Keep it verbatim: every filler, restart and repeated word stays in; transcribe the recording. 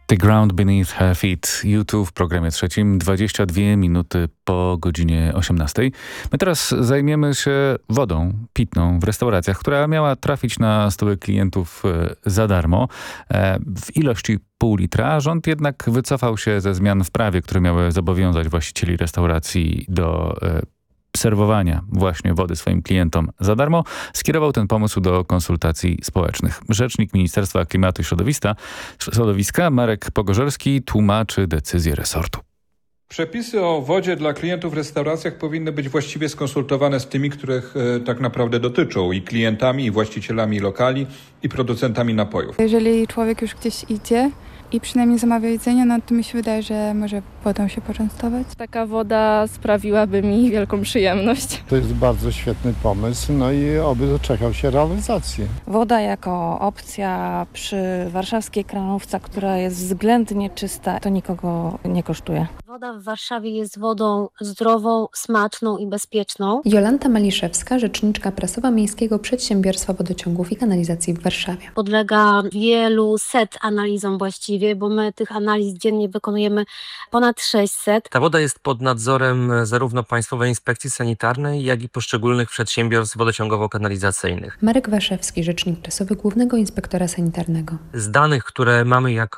The Ground Beneath Her Feet. YouTube w programie trzecim, dwadzieścia dwie minuty po godzinie osiemnastej. My teraz zajmiemy się wodą pitną w restauracjach, która miała trafić na stoły klientów za darmo w ilości pół litra. Rząd jednak wycofał się ze zmian w prawie, które miały zobowiązać właścicieli restauracji do serwowania właśnie wody swoim klientom za darmo, skierował ten pomysł do konsultacji społecznych. Rzecznik Ministerstwa Klimatu i Środowiska, Środowiska Marek Pogorzelski tłumaczy decyzję resortu. Przepisy o wodzie dla klientów w restauracjach powinny być właściwie skonsultowane z tymi, których e, tak naprawdę dotyczą, i klientami, i właścicielami lokali, i producentami napojów. Jeżeli człowiek już gdzieś idzie i przynajmniej zamawia jedzenie, no to mi się wydaje, że może wodą się poczęstować. Taka woda sprawiłaby mi wielką przyjemność. To jest bardzo świetny pomysł, no i oby doczekał się realizacji. Woda jako opcja przy warszawskiej kranówce, która jest względnie czysta, to nikogo nie kosztuje. Woda w Warszawie jest wodą zdrową, smaczną i bezpieczną. Jolanta Maliszewska, rzeczniczka prasowa Miejskiego Przedsiębiorstwa Wodociągów i Kanalizacji w Warszawie. Podlega wielu set analizom właściwie, bo my tych analiz dziennie wykonujemy ponad sześćset. Ta woda jest pod nadzorem zarówno Państwowej Inspekcji Sanitarnej, jak i poszczególnych przedsiębiorstw wodociągowo-kanalizacyjnych. Marek Waszewski, rzecznik prasowy Głównego Inspektora Sanitarnego. Z danych, które mamy jako